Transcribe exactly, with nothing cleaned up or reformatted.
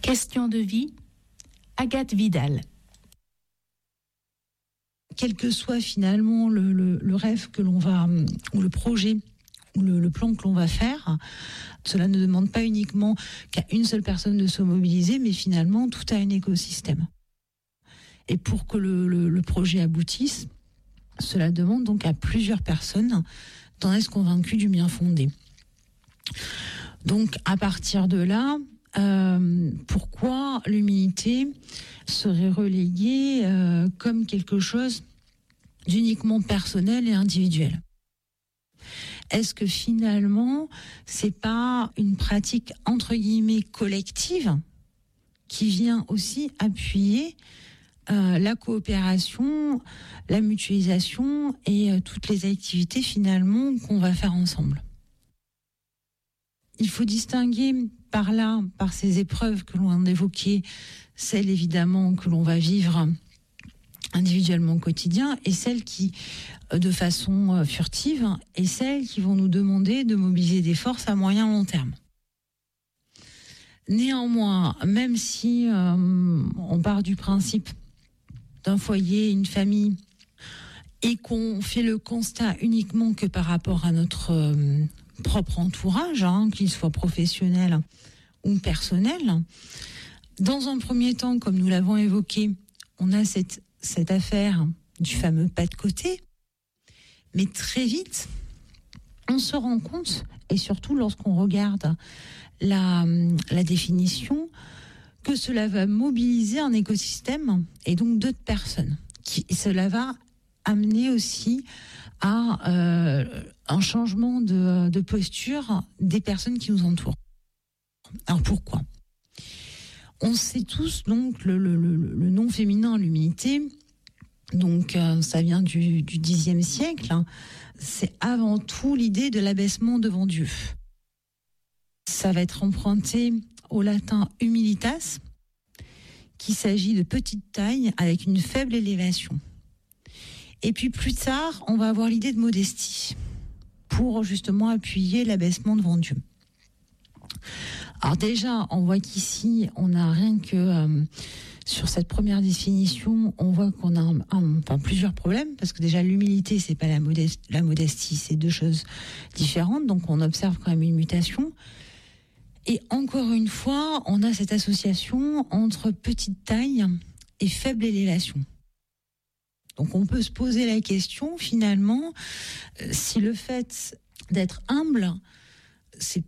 Question de vie, Agathe Vidal. Quel que soit finalement le, le, le rêve que l'on va, ou le projet, ou le, le plan que l'on va faire, cela ne demande pas uniquement qu'à une seule personne de se mobiliser, mais finalement tout à un écosystème. Et pour que le, le, le projet aboutisse, cela demande donc à plusieurs personnes d'en être convaincues du bien fondé. Donc à partir de là, euh, pourquoi l'humilité serait reléguée euh, comme quelque chose d'uniquement personnel et individuel? Est-ce que finalement, c'est pas une pratique entre guillemets collective qui vient aussi appuyer euh, la coopération, la mutualisation et euh, toutes les activités finalement qu'on va faire ensemble? Il faut distinguer par là, par ces épreuves que l'on a évoquées, celles évidemment que l'on va vivre individuellement au quotidien et celles qui, de façon furtive, et celles qui vont nous demander de mobiliser des forces à moyen long terme. Néanmoins, même si euh, on part du principe d'un foyer, une famille, et qu'on fait le constat uniquement que par rapport à notre euh, propre entourage, hein, qu'il soit professionnel ou personnel, dans un premier temps, comme nous l'avons évoqué, on a cette, cette affaire du fameux pas de côté, mais très vite, on se rend compte, et surtout lorsqu'on regarde la, la définition, que cela va mobiliser un écosystème et donc d'autres personnes. Qui, cela va amener aussi à euh, un changement de, de posture des personnes qui nous entourent. Alors pourquoi ? On sait tous donc le, le, le, le nom féminin, l'humilité. Donc euh, ça vient du, du dixième siècle. Hein. C'est avant tout l'idée de l'abaissement devant Dieu. Ça va être emprunté au latin humilitas, qu'il s'agit de petite taille avec une faible élévation. Et puis plus tard, on va avoir l'idée de modestie pour justement appuyer l'abaissement devant Dieu. Alors déjà, on voit qu'ici, on n'a rien que euh, sur cette première définition, on voit qu'on a un, un, enfin, plusieurs problèmes, parce que déjà l'humilité, c'est pas la, modest, la modestie, c'est deux choses différentes, donc on observe quand même une mutation. Et encore une fois, on a cette association entre petite taille et faible élévation. Donc on peut se poser la question finalement, si le fait d'être humble, c'est